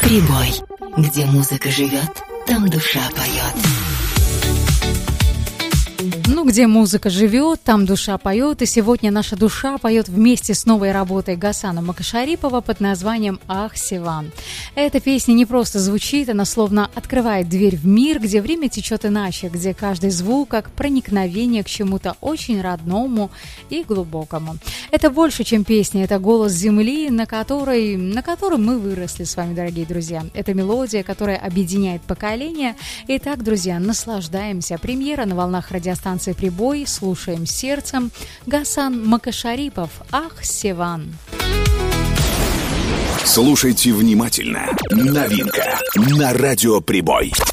Прибой. Где музыка живет, там душа поет. Где музыка живет, там душа поет. И сегодня наша душа поет вместе с новой работой Гасана Макашарипова под названием «Ах, Севан». Эта песня не просто звучит, она словно открывает дверь в мир, где время течет иначе, где каждый звук как проникновение к чему-то очень родному и глубокому. Это больше, чем песня, это голос земли, на котором мы выросли с вами, дорогие друзья. Это мелодия, которая объединяет поколения. Итак, друзья, наслаждаемся. Премьера на волнах радиостанции «Прибой». Слушаем сердцем. Гасан Макашарипов «Ах, Севан». Слушайте внимательно. Новинка на радио «Прибой».